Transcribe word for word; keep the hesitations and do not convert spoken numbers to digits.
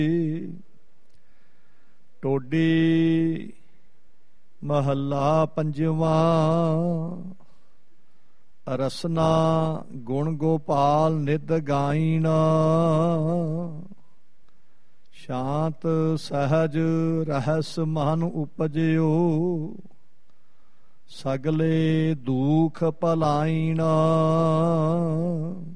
ਟੋਡੀ ਮਹੱਲਾ ਪੰਜਵਾਂ। ਰਸਨਾ ਗੁਣ ਗੋਪਾਲ ਨਿਧ ਗਾਇਣਾ, ਸ਼ਾਂਤ ਸਹਿਜ ਰਹਿਸ ਮਨ ਉਪਜਿਓ, ਸਗਲੇ ਦੁਖ ਭਲਾਇਣਾ।